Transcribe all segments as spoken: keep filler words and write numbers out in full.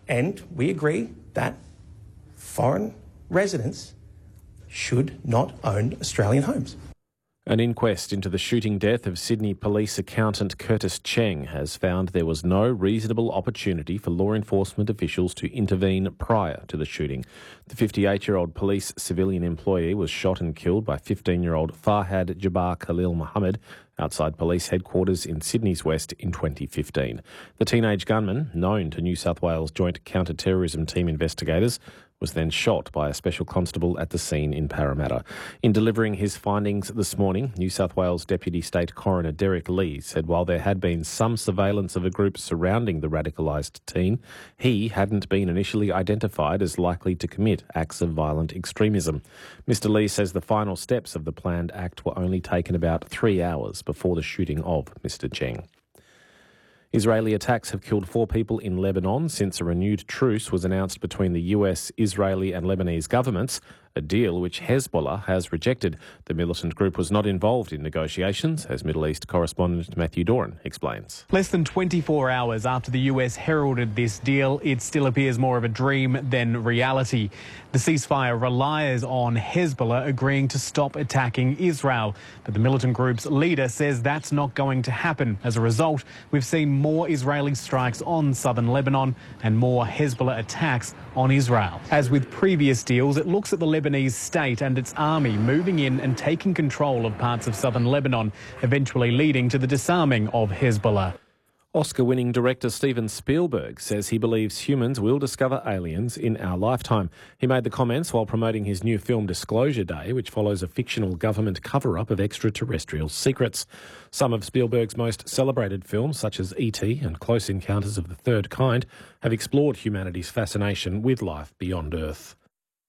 And we agree that foreign residents should not own Australian homes. An inquest into the shooting death of Sydney Police accountant Curtis Cheng has found there was no reasonable opportunity for law enforcement officials to intervene prior to the shooting. The fifty-eight-year-old police civilian employee was shot and killed by fifteen-year-old Farhad Jabbar Khalil Mohammed outside police headquarters in Sydney's West in twenty fifteen. The teenage gunman, known to New South Wales Joint Counter-Terrorism Team investigators, was then shot by a special constable at the scene in Parramatta. In delivering his findings this morning, New South Wales Deputy State Coroner Derek Lee said while there had been some surveillance of a group surrounding the radicalised teen, he hadn't been initially identified as likely to commit acts of violent extremism. Mister Lee says the final steps of the planned act were only taken about three hours before the shooting of Mister Cheng. Israeli attacks have killed four people in Lebanon since a renewed truce was announced between the U S, Israeli and Lebanese governments, a deal which Hezbollah has rejected. The militant group was not involved in negotiations, as Middle East correspondent Matthew Doran explains. Less than twenty-four hours after the U S heralded this deal, it still appears more of a dream than reality. The ceasefire relies on Hezbollah agreeing to stop attacking Israel, but the militant group's leader says that's not going to happen. As a result, we've seen more Israeli strikes on southern Lebanon and more Hezbollah attacks on Israel. As with previous deals, it looks at the Lebanese state and its army moving in and taking control of parts of southern Lebanon, eventually leading to the disarming of Hezbollah. Oscar-winning director Steven Spielberg says he believes humans will discover aliens in our lifetime. He made the comments while promoting his new film Disclosure Day, which follows a fictional government cover-up of extraterrestrial secrets. Some of Spielberg's most celebrated films, such as E T and Close Encounters of the Third Kind, have explored humanity's fascination with life beyond Earth.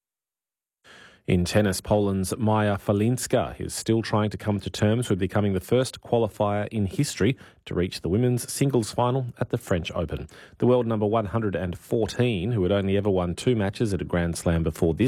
In tennis, Poland's Maja Falinska is still trying to come to terms with becoming the first qualifier in history to reach the women's singles final at the French Open. The world number one hundred fourteen, who had only ever won two matches at a Grand Slam before this,